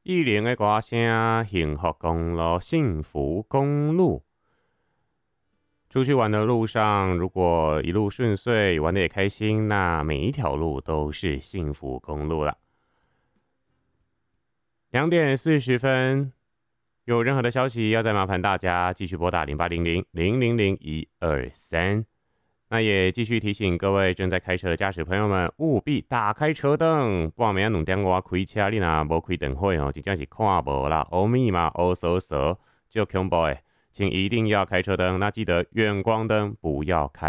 意林的歌声，幸福公路，幸福公路。出去玩的路上，如果一路顺遂，玩的也开心，那每一条路都是幸福公路了。2:40，有任何的消息要再麻烦大家继续拨打0800-000-123。那也继续提醒各位正在开车的驾驶朋友们，务必打开车灯。半暝2点外开车，你若无开灯火哦，真正是看无啦，乌密嘛，乌索索，就恐怖诶，请一定要开车灯。那记得远光灯不要开。